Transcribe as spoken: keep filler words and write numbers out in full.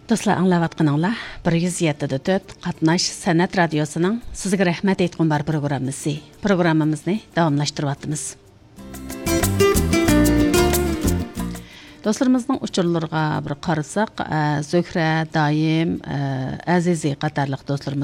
Dostlar, anlayatqanыңlar bir yuz yetti dört Qatnaş Sənət Radiosunun sizə rəhmət etqin bar proqramımızı. Proqramımızı davamlaşdırıyatımız. Dostlarımızın uçurlarına bir qarasaq, Zöhrə, Daim, Əzizi qatarlıq dostlarımız